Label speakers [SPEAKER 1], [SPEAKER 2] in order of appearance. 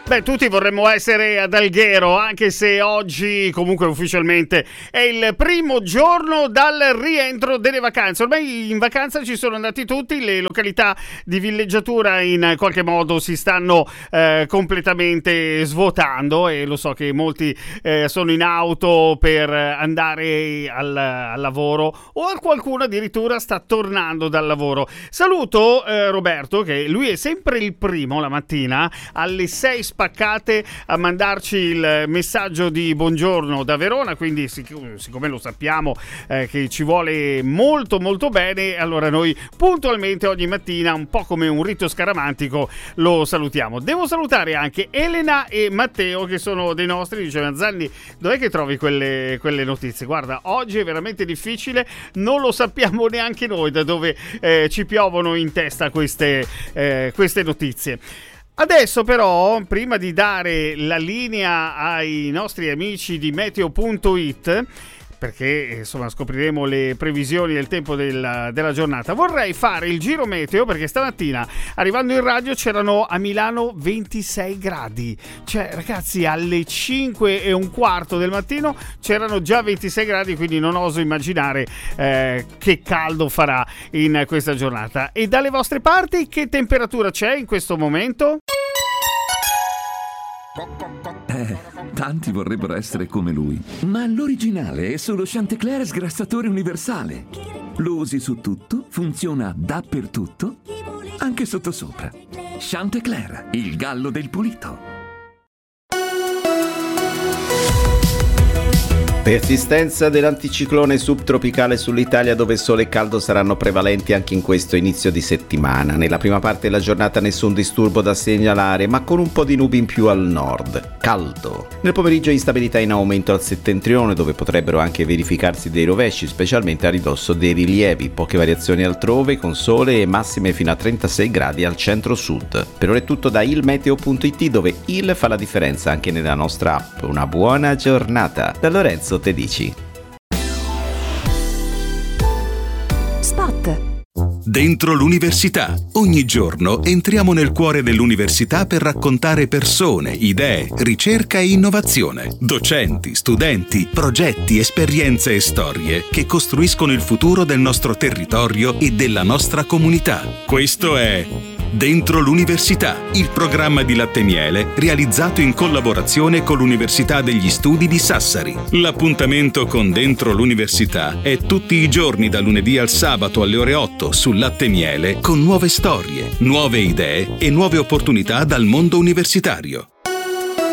[SPEAKER 1] Beh, tutti vorremmo essere ad Alghero, anche se oggi comunque ufficialmente è il primo giorno dal rientro delle vacanze. Ormai in vacanza ci sono andati tutti, le località di villeggiatura in qualche modo si stanno completamente svuotando, e lo so che molti sono in auto per andare al lavoro, o qualcuno addirittura sta tornando dal lavoro. Saluto Roberto, che lui è sempre il primo la mattina alle 6 spaccate a mandarci il messaggio di buongiorno da Verona, quindi siccome lo sappiamo che ci vuole molto molto bene, allora noi puntualmente ogni mattina, un po' come un rito scaramantico, lo salutiamo. Devo salutare anche Elena e Matteo, che sono dei nostri. Diceva Zanni, dov'è che trovi quelle notizie? Guarda, oggi è veramente difficile, non lo sappiamo neanche noi da dove ci piovono in testa queste notizie. Adesso però, prima di dare la linea ai nostri amici di Meteo.it, perché insomma scopriremo le previsioni del tempo della giornata, vorrei fare il giro meteo, perché stamattina arrivando in radio c'erano a Milano 26 gradi, cioè ragazzi alle 5:15 del mattino c'erano già 26 gradi, quindi non oso immaginare che caldo farà in questa giornata. E dalle vostre parti che temperatura c'è in questo momento?
[SPEAKER 2] Tanti vorrebbero essere come lui, ma l'originale è solo Chantecler sgrassatore universale. Lo usi su tutto, funziona dappertutto, anche sottosopra. Chantecler, il gallo del pulito.
[SPEAKER 3] Persistenza dell'anticiclone subtropicale sull'Italia, dove sole e caldo saranno prevalenti anche in questo inizio di settimana. Nella prima parte della giornata nessun disturbo da segnalare, ma con un po' di nubi in più al nord. Caldo. Nel pomeriggio instabilità in aumento al settentrione, dove potrebbero anche verificarsi dei rovesci, specialmente a ridosso dei rilievi. Poche variazioni altrove, con sole e massime fino a 36 gradi al centro-sud. Per ora è tutto da ilmeteo.it, dove il fa la differenza anche nella nostra app. Una buona giornata. Da Lorenzo Tedici.
[SPEAKER 4] Spot.
[SPEAKER 5] Dentro l'università. Ogni giorno entriamo nel cuore dell'università per raccontare persone, idee, ricerca e innovazione. Docenti, studenti, progetti, esperienze e storie che costruiscono il futuro del nostro territorio e della nostra comunità. Questo è Dentro l'università, il programma di Latte Miele realizzato in collaborazione con l'Università degli Studi di Sassari. L'appuntamento con Dentro l'università è tutti i giorni da lunedì al sabato alle ore 8 su Latte Miele, con nuove storie, nuove idee e nuove opportunità dal mondo universitario.